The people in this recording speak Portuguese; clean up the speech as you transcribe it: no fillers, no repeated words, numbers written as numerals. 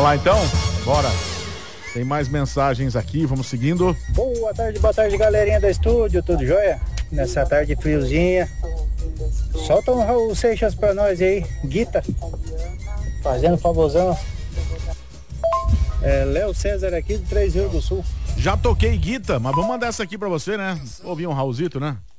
Vamos lá então? Bora. Tem mais mensagens aqui, vamos seguindo. Boa tarde, galerinha do estúdio, tudo jóia? Nessa tarde friozinha. Solta um Raul Seixas pra nós aí, Guita. Fazendo favorzão. Léo César aqui do Três Rios do Sul. Já toquei Guita, mas vamos mandar essa aqui pra você, né? Ouvir um Raulzito, né?